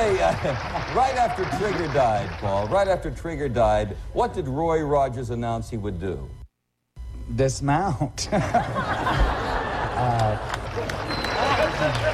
say, right after Trigger died, Paul, right after Trigger died, what did Roy Rogers announce he would do? Dismount.